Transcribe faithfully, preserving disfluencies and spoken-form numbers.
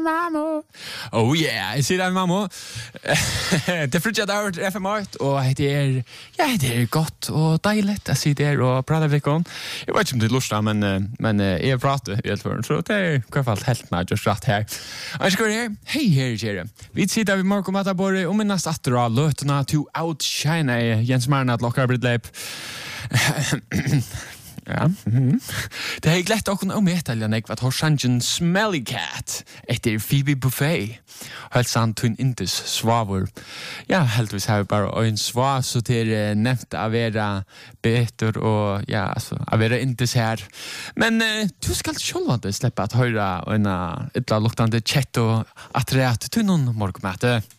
mamma. Oh yeah, jeg sier det mamma. Det flytter jeg der til F M åtte, og det er, ja, det er godt og deilig. Jeg sier det og prater litt om. Jeg vet ikke om det er lustig, men, men jeg prater helt for så det er i hvert fall helt meg just rett her. Jeg skal her. Hei her, kjære. Vi sitter vi morgen med at jeg bare om minnes atter av løtene to outshine Jens Marnat lokker Bridleip. Ja. Mm. Det er glett okkur om etaljan eg vat horsangen Smelly Cat etter Phoebe Buffet. Helt sant tun indus svavur. Ja, heldigvis har vi bare ein svar så det er nevnt av vera betur og ja, altså av vera indus her. Men uh, du skal sjølvande sleppa at høyra og en illa luktande chat og atreat til noen morgmæte.